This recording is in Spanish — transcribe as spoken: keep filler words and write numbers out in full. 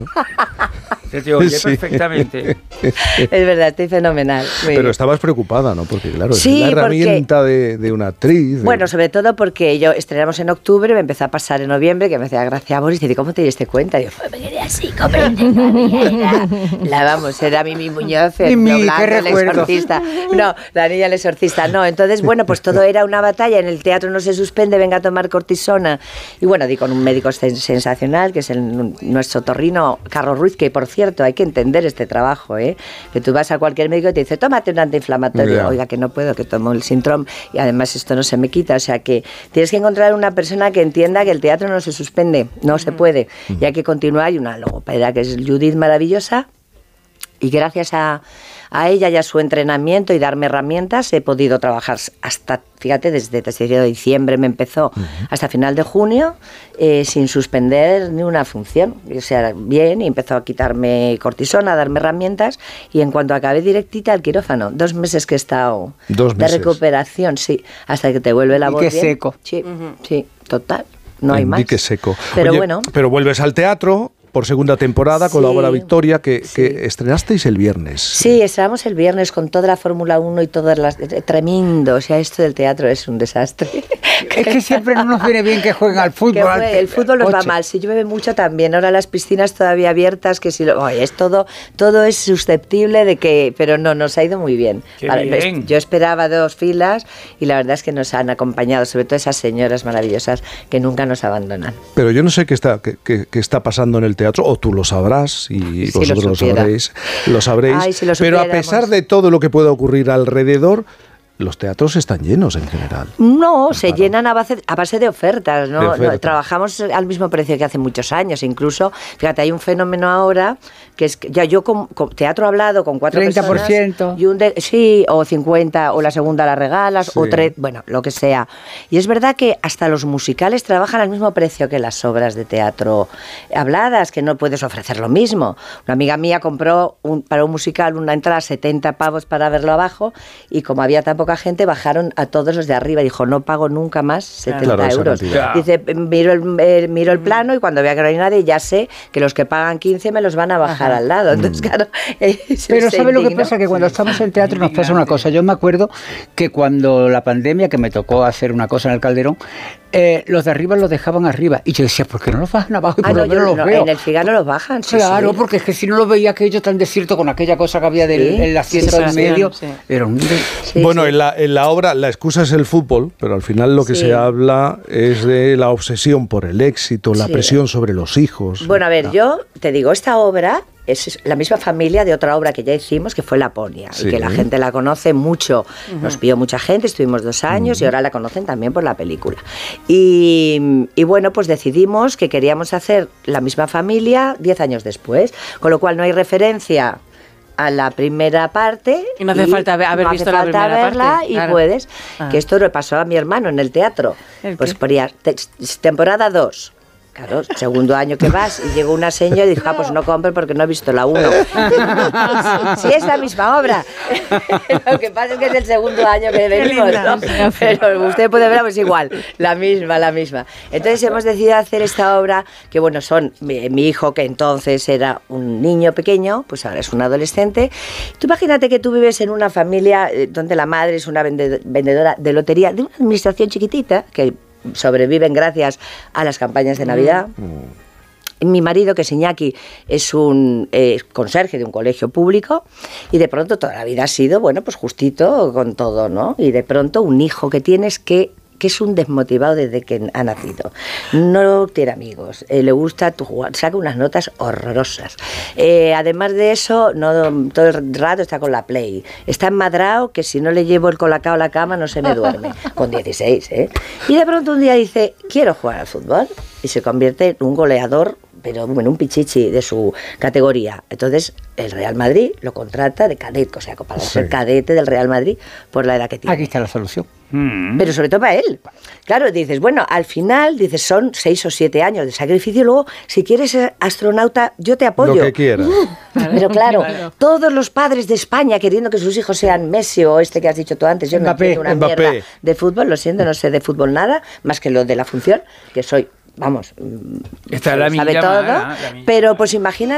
Te oye Sí. perfectamente. Es verdad, estoy fenomenal. Muy Pero bien. estabas preocupada, ¿no? Porque claro, Sí, es la porque- herramienta de, de una actriz. de- Bueno, sobre todo porque yo estrenamos en octubre, me empezó a pasar en noviembre, que me hacía gracia Boris, y dice, ¿cómo te diste cuenta? Y yo, fue porque era así, comprende, era, la vamos, era Mimi Muñoz, el Mimi, Blanco, qué el recuerdo. exorcista. No, la niña el exorcista, no. Entonces, bueno, pues todo era una batalla, en el teatro no se suspende, venga a tomar cortisona. Y bueno, di con un médico sen- sensacional, que es el, nuestro torrino, Carlos Ruiz, que por cierto, hay que entender este trabajo, ¿eh? Que tú vas a cualquier médico y te dice, tómate un antiinflamatorio. Ya. Oiga, que no puedo, que tomo el síndrome y además esto no se me quita. O sea que tienes que encontrar una persona que entienda que el teatro no se suspende, no se puede. Y hay que continuar. Y una logopeda que es Judith maravillosa. Y gracias a, a ella y a su entrenamiento y darme herramientas he podido trabajar hasta, fíjate, desde, desde diciembre me empezó, uh-huh, hasta final de junio, eh, sin suspender ni una función. O sea, bien, y empezó a quitarme cortisona, a darme herramientas, y en cuanto acabé directita al quirófano, dos meses que he estado Dos de meses. recuperación, sí, hasta que te vuelve la Y voz qué bien. seco. Sí, sí, total, no hay en más. dique seco. Pero Oye, bueno. Pero vuelves al teatro por segunda temporada con Sí, la obra Victoria, que, sí. que estrenasteis el viernes. Sí, estábamos el viernes con toda la Fórmula uno y todas las... Tremendo, o sea, esto del teatro es un desastre. Es que siempre no nos viene bien que jueguen al fútbol. Que fue, al- el fútbol nos va Oche. mal, si llueve mucho también, ahora las piscinas todavía abiertas, que si lo, oye, es todo, todo es susceptible de que, pero no, nos ha ido muy bien. Qué Vale, bien. yo esperaba dos filas y la verdad es que nos han acompañado, sobre todo esas señoras maravillosas que nunca nos abandonan. Pero yo no sé qué está, qué, qué- qué está pasando en el teatro, o tú lo sabrás y Si vosotros lo lo, supiera. sabréis, lo sabréis. Ay, si lo pero a supiéramos. pesar de todo lo que pueda ocurrir alrededor, los teatros están llenos en general. No, se Claro. llenan a base, a base de ofertas, ¿no? De No, ofertas. trabajamos al mismo precio que hace muchos años, incluso, fíjate, hay un fenómeno ahora que es que ya yo con, con teatro hablado con cuatro treinta por ciento. personas y un de, sí, o cincuenta, o la segunda la regalas, Sí. o tres, bueno, lo que sea. Y es verdad que hasta los musicales trabajan al mismo precio que las obras de teatro habladas, que no puedes ofrecer lo mismo. Una amiga mía compró un, para un musical una entrada setenta pavos para verlo abajo, y como había tan poca gente, bajaron a todos los de arriba. Dijo, no pago nunca más setenta Claro, esa euros. cantidad. Dice, miro el, eh, miro el plano y cuando vea que no hay nadie, ya sé que los que pagan quince me los van a bajar Ajá. al lado. Entonces, claro, eh, se- Pero se ¿sabe lo que indignó. pasa? Que cuando estamos en teatro nos pasa una cosa. Yo me acuerdo que cuando la pandemia, que me tocó hacer una cosa en el Calderón, eh, los de arriba los dejaban arriba. Y yo decía, ¿por qué no los bajan abajo? Y Ah, por no, lo menos yo los no, veo. en el Figaro los bajan, sí, Claro, sí. porque es que si no los veía aquello tan desierto con aquella cosa que había del Sí, el asiento en separación, medio, sí. era un... Sí, bueno, sí. En, la, en la obra la excusa es el fútbol, pero al final lo que Sí. se habla es de la obsesión por el éxito, la Sí. presión sobre los hijos. Bueno, a ver, Ah. yo te digo, esta obra es la misma familia de otra obra que ya hicimos, que fue Laponia, Sí. y que la gente la conoce mucho. Nos vio mucha gente, estuvimos dos años y ahora la conocen también por la película. Y, y bueno, pues decidimos que queríamos hacer la misma familia diez años después, con lo cual no hay referencia a la primera parte. Y no hace falta haber- haber no visto hace la falta primera verla parte, y claro. puedes. Ah. Que esto le pasó a mi hermano en el teatro. ¿El Pues qué? ponía te- temporada dos. Claro, segundo año que vas y llegó una señora y dijo, ah, pues no compre porque no he visto la uno. Sí, es la misma obra. Lo que pasa es que es el segundo año que venimos, linda. ¿no? Pero usted puede ver, pues igual, la misma, la misma. Entonces hemos decidido hacer esta obra, que bueno, son mi, mi hijo, que entonces era un niño pequeño, pues ahora es un adolescente. Tú imagínate que tú vives en una familia eh, donde la madre es una vende- vendedora de lotería, de una administración chiquitita, que sobreviven gracias a las campañas de Navidad. Mi marido, que es Iñaki, es un eh, conserje de un colegio público, y de pronto toda la vida ha sido, bueno, pues justito con todo, ¿no? Y de pronto un hijo que tienes que que es un desmotivado desde que ha nacido. No tiene amigos, eh, le gusta tu jugar, saca unas notas horrorosas. Eh, además de eso, no todo el rato está con la Play. Está enmadrado que si no le llevo el colacao a la cama no se me duerme. Con dieciséis, ¿eh? Y de pronto un día dice, quiero jugar al fútbol. Y se convierte en un goleador, pero bueno, un pichichi de su categoría. Entonces, el Real Madrid lo contrata de cadete, o sea, para Sí. ser cadete del Real Madrid por la edad que tiene. Aquí está la solución. Mm. Pero sobre todo para él. Claro, dices, bueno, al final, dices, son seis o siete años de sacrificio, luego, si quieres ser astronauta, yo te apoyo. Lo que quieras. Pero claro, Claro. todos los padres de España queriendo que sus hijos sean Messi o este que has dicho tú antes, yo Mbappé, no entiendo una Mbappé. mierda de fútbol, lo siento, no sé de fútbol nada, más que lo de la función, que soy, vamos, mm, Esta es la sabe milla todo, mala, la milla pero mala. pues imagínate